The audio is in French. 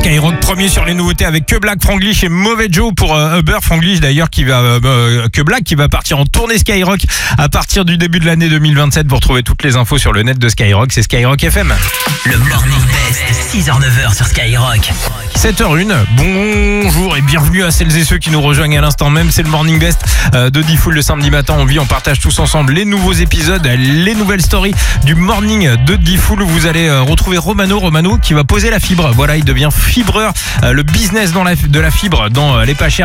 Skyrock, premier sur les nouveautés avec Que Black, Franglish et Mauvais Joe pour Uber. Franglish d'ailleurs Que Black qui va partir en tournée Skyrock à partir du début de l'année 2027. Vous retrouvez toutes les infos sur le net de Skyrock, c'est Skyrock FM. Le Morning Best, 6h-9h sur Skyrock. 7h01, bonjour et bienvenue à celles et ceux qui nous rejoignent à l'instant même. C'est le Morning Best de Diffoul le samedi matin. On partage tous ensemble les nouveaux épisodes, les nouvelles stories du Morning de Diffoul. Vous allez retrouver Romano qui va poser la fibre. Voilà, il devient fibreur. Le business de la fibre dans les pas chers.